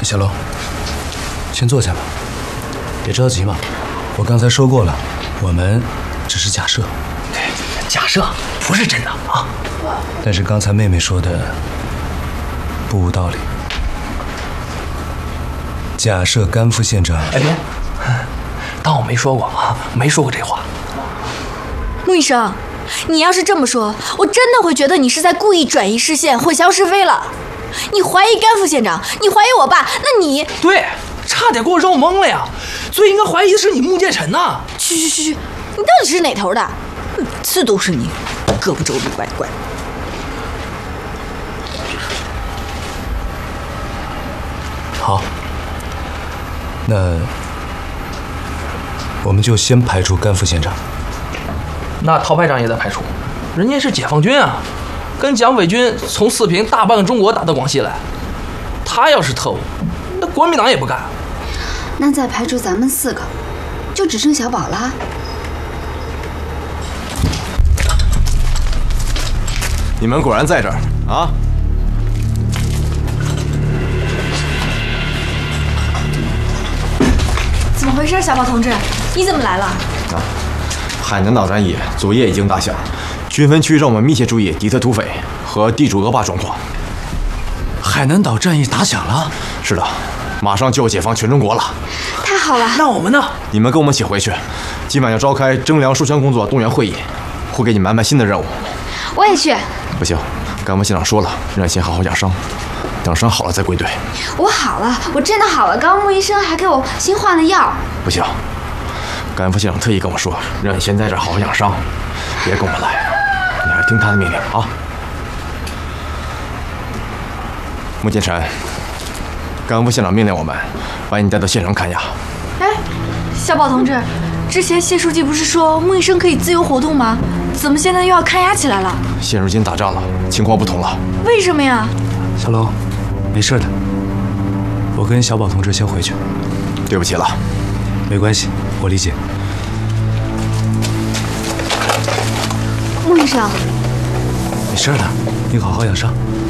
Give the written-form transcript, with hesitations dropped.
小龙，先坐下吧，别着急嘛。我刚才说过了，我们只是假设。 对，假设不是真的啊。 但是刚才妹妹说的不无道理。假设甘副县长…… 哎，别，当我没说过啊，没说过这话。 穆医生，你要是这么说，我真的会觉得你是在故意转移视线、混淆是非了。你怀疑甘副县长，你怀疑我爸，那你…… 对，差点给我绕懵了呀！最应该怀疑的是你穆剑臣呐！ 去，你到底是哪头的？每次都是你，胳膊肘里拐拐。 好，那我们就先排除甘副县长。 那陶排长也得排除，人家是解放军啊，跟蒋匪军从四平大半个中国打到广西来。他要是特务，那国民党也不干。 那再排除咱们4个，就只剩小宝啦。 你们果然在这儿啊！ 怎么回事，小宝同志？你怎么来了？ 啊，海南岛战役昨夜已经打响，军分区让我们密切注意敌特土匪和地主恶霸状况。 海南岛战役打响了？ 是的，马上就要解放全中国了。 太好了！ 那我们呢？ 你们跟我们一起回去，今晚要召开征粮授权工作动员会议，会给你们安排新的任务。 我也去。 不行，甘副县长说了，让你先好好养伤，等伤好了再归队。 我好了，我真的好了。刚刚穆医生还给我新换了药。 不行，甘副县长特意跟我说，让你先在这儿好好养伤，别跟我们来，你还是听他的命令啊。穆剑臣，甘副县长命令我们把你带到县城看牙。 哎，小宝同志，之前谢书记不是说穆医生可以自由活动吗？怎么现在又要看牙起来了？ 现如今打仗了，情况不同了。 为什么呀？ 小龙，没事的，我跟小宝同志先回去。 对不起了。 没关系，我理解。 穆医生， 没事的，你好好养伤。